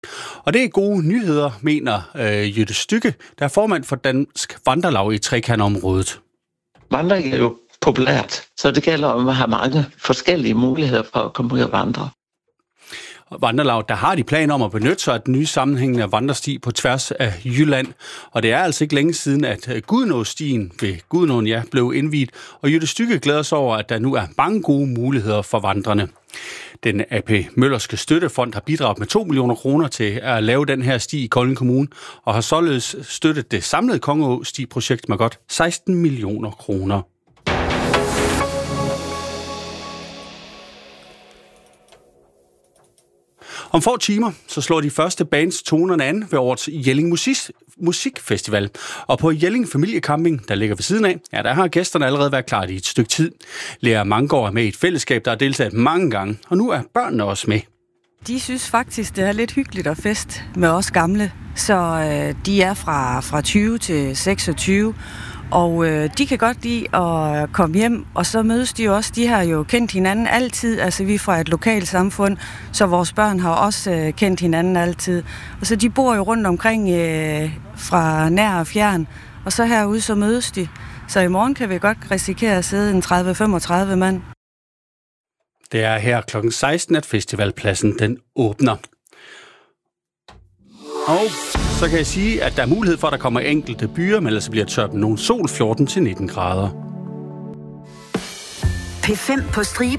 Og det er gode nyheder, mener Jytte Stykke, der er formand for Dansk Vandrelaug i Trekantområdet. Vandring er jo populært, så det gælder om at have mange forskellige muligheder for at komme ud og vandre. Vandrelaug, der har de planer om at benytte sig af den nye sammenhængende vandresti på tværs af Jylland. Og det er altså ikke længe siden, at Gudenåstien ved Gudenåen blev indviet, og Jytte Stykke glæder sig over, at der nu er mange gode muligheder for vandrene. Den AP Møllerske Støttefond har bidraget med 2 millioner kroner til at lave den her sti i Kolding Kommune, og har således støttet det samlede Kongeå-sti-projekt med godt 16 millioner kroner. Om få timer, så slår de første bands tonerne an ved årets Jelling Musikfestival. Og på Jelling Familiecamping, der ligger ved siden af, der har gæsterne allerede været klar i et stykke tid. Lea Manggaard er med i et fællesskab, der har deltaget mange gange, og nu er børnene også med. De synes faktisk, det er lidt hyggeligt at fest med os gamle, så de er fra 20 til 26. Og de kan godt lide at komme hjem, og så mødes de også. De har jo kendt hinanden altid, altså vi er fra et lokalt samfund, så vores børn har også kendt hinanden altid. Og så de bor jo rundt omkring fra nær og fjern, og så herude så mødes de. Så i morgen kan vi godt risikere at sidde en 30-35 mand. Det er her kl. 16, at festivalpladsen den åbner. Og så kan jeg sige, at der er mulighed for, at der kommer enkelte byer, men ellers bliver tørt med nogle sol 14-19 grader. P5 på stribe